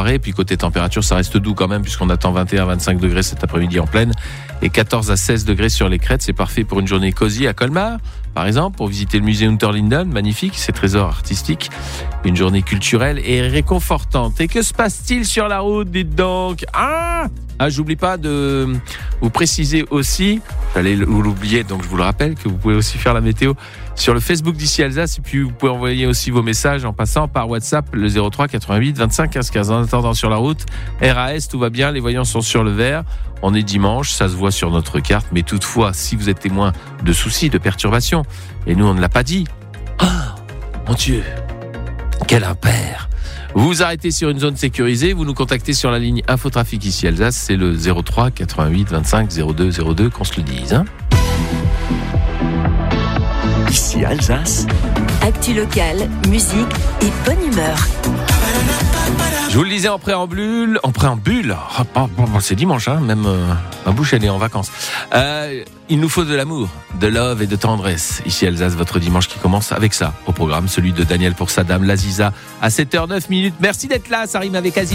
soirée. Puis côté température, ça reste doux quand même puisqu'on attend 21-25 degrés cet après-midi en plaine et 14 à 16 degrés sur les crêtes. C'est parfait pour une journée cosy à Colmar, par exemple, pour visiter le musée Unterlinden, magnifique, ses trésors artistiques. Une journée culturelle et réconfortante. Et que se passe-t-il sur la route, dites donc? J'oublie pas de vous préciser aussi, j'allais l'oublier, donc je vous le rappelle, que vous pouvez aussi faire la météo sur le Facebook d'ici Alsace, et puis vous pouvez envoyer aussi vos messages en passant par WhatsApp, le 03 88 25 15 15. En attendant, sur la route, RAS, tout va bien, les voyants sont sur le vert. On est dimanche, ça se voit sur notre carte, mais toutefois, si vous êtes témoin de soucis, de perturbations, et nous on ne l'a pas dit, mon Dieu, quel impair! Vous vous arrêtez sur une zone sécurisée, vous nous contactez sur la ligne Infotrafic ici Alsace, c'est le 03 88 25 02 02, qu'on se le dise. Ici Alsace. Actu locale, musique et bonne humeur. Je vous le disais en préambule, c'est dimanche, même ma bouche elle est en vacances. Il nous faut de l'amour, de love et de tendresse. Ici Alsace, votre dimanche qui commence avec ça au programme, celui de Daniel pour sa dame, l'Aziza, à 7h09. Merci d'être là, ça rime avec Aziza.